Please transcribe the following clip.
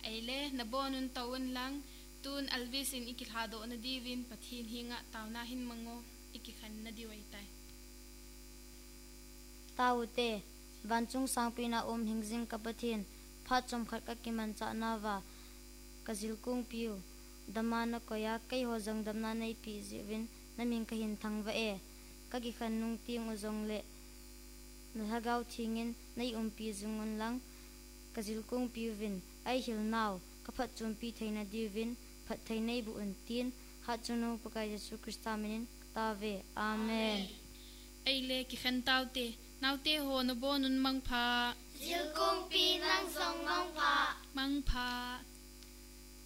aile na bonun tawon lang tun alvisin ikilhado na divin pathin hinga tawna hin mango ikikhan na diwaitai taute vanchung sangpina hingjing kapathin phachom khat ka kiman cha nawa kazilkung piu damana koya kai hojang damna nei pi jewin naming ka hin thangwa e kagi khan nung ting ozong le nahagau thingin nei pi zungun lang kazilkung piwin ai hil naw kaphat chumpi theina divin phat theinei bu untin hachunu pakai Jesu Krista minin tave amen aile ki khan taute naute ho no bonun mangpha zilkung pi nang song mangpha